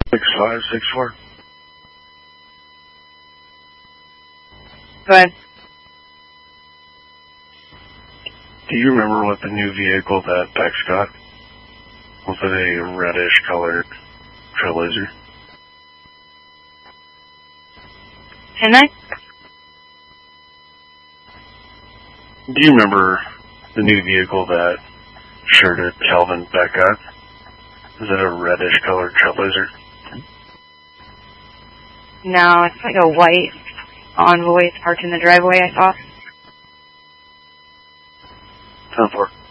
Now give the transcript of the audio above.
6564. Go ahead. Do you remember what the new vehicle that Bex got? Was it a reddish colored Trailblazer? Can I? Do you remember the new vehicle that shirted Calvin Beck got? Is it a reddish colored Trailblazer? No, it's like a white Envoy parked in the driveway, I thought. 10-4.